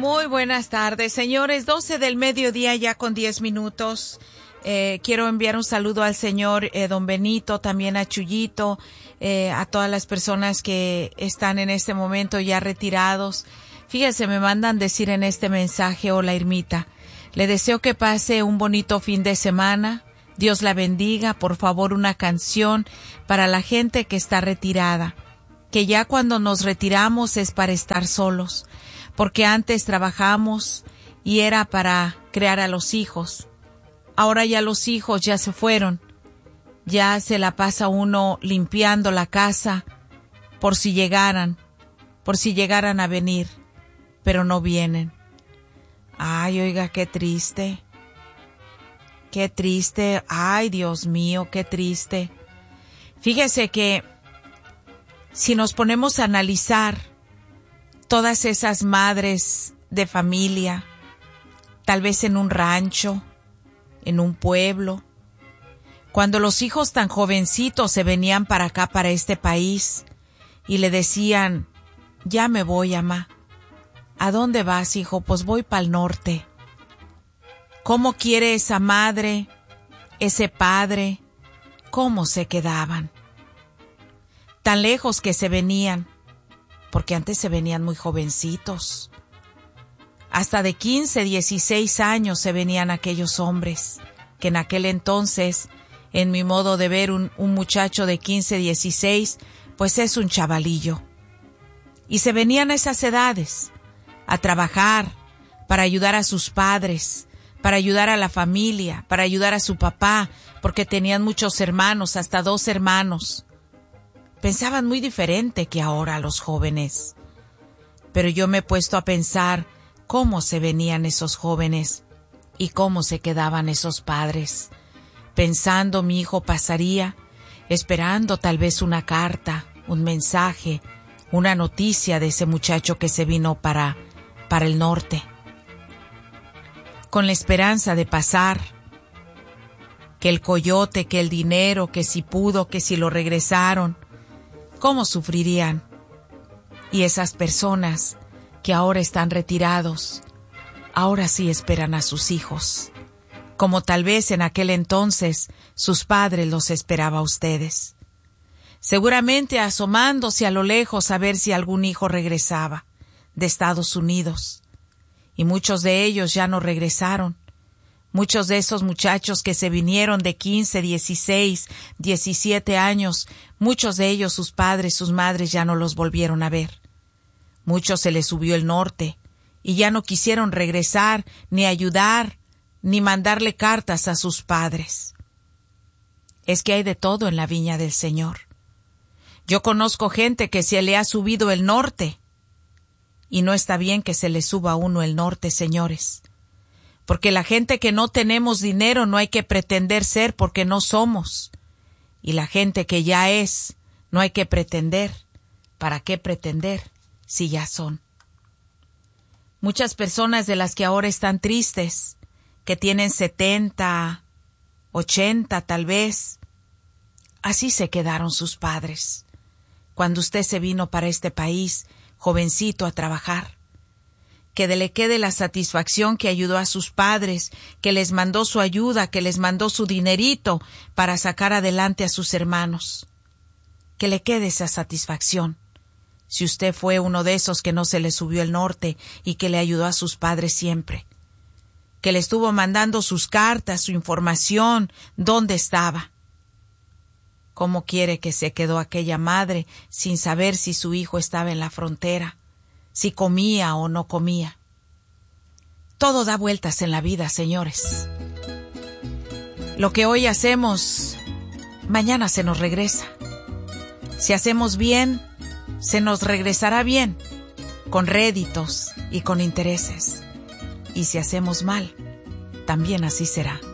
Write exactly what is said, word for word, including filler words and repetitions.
Muy buenas tardes, señores. doce del mediodía ya con diez minutos. Eh, quiero enviar un saludo al señor eh, don Benito, también a Chuyito, eh, a todas las personas que están en este momento ya retirados. Fíjese, me mandan decir en este mensaje: hola Irmita, le deseo que pase un bonito fin de semana. Dios la bendiga. Por favor, una canción para la gente que está retirada, que ya cuando nos retiramos es para estar solos, porque antes trabajamos y era para crear a los hijos. Ahora ya los hijos ya se fueron, ya se la pasa uno limpiando la casa por si llegaran, por si llegaran a venir, pero no vienen. Ay, oiga, qué triste, qué triste, ay, Dios mío, qué triste. Fíjese que si nos ponemos a analizar todas esas madres de familia, tal vez en un rancho, en un pueblo, cuando los hijos tan jovencitos se venían para acá, para este país, y le decían: ya me voy, amá. ¿A dónde vas, hijo? Pues voy pa'l norte. ¿Cómo quiere esa madre, ese padre? ¿Cómo se quedaban? Tan lejos que se venían, porque antes se venían muy jovencitos. Hasta de quince, dieciséis años se venían aquellos hombres, que en aquel entonces, en mi modo de ver, un, un muchacho de quince, dieciséis, pues es un chavalillo. Y se venían a esas edades, a trabajar, para ayudar a sus padres, para ayudar a la familia, para ayudar a su papá, porque tenían muchos hermanos, hasta dos hermanos. Pensaban muy diferente que ahora los jóvenes. Pero yo me he puesto a pensar cómo se venían esos jóvenes y cómo se quedaban esos padres. Pensando, mi hijo pasaría, esperando tal vez una carta, un mensaje, una noticia de ese muchacho que se vino para, para el norte, con la esperanza de pasar, que el coyote, que el dinero, que si pudo, que si lo regresaron. ¿Cómo sufrirían? Y esas personas que ahora están retirados, ahora sí esperan a sus hijos, como tal vez en aquel entonces sus padres los esperaba a ustedes. Seguramente asomándose a lo lejos a ver si algún hijo regresaba de Estados Unidos. Y muchos de ellos ya no regresaron. Muchos de esos muchachos que se vinieron de quince, dieciséis, diecisiete años, muchos de ellos sus padres, sus madres ya no los volvieron a ver. Muchos se les subió el norte y ya no quisieron regresar, ni ayudar, ni mandarle cartas a sus padres. Es que hay de todo en la viña del Señor. Yo conozco gente que se le ha subido el norte, y no está bien que se le suba a uno el norte, señores. Porque la gente que no tenemos dinero no hay que pretender ser, porque no somos. Y la gente que ya es, no hay que pretender. ¿Para qué pretender si ya son? Muchas personas de las que ahora están tristes, que tienen setenta, ochenta tal vez, así se quedaron sus padres. Cuando usted se vino para este país, jovencito, a trabajar, que le quede la satisfacción que ayudó a sus padres, que les mandó su ayuda, que les mandó su dinerito para sacar adelante a sus hermanos. Que le quede esa satisfacción. Si usted fue uno de esos que no se le subió el norte y que le ayudó a sus padres siempre. Que le estuvo mandando sus cartas, su información, dónde estaba. ¿Cómo quiere que se quedó aquella madre sin saber si su hijo estaba en la frontera? Si comía o no comía. Todo da vueltas en la vida, señores. Lo que hoy hacemos, mañana se nos regresa. Si hacemos bien, se nos regresará bien, con réditos y con intereses. Y si hacemos mal, también así será.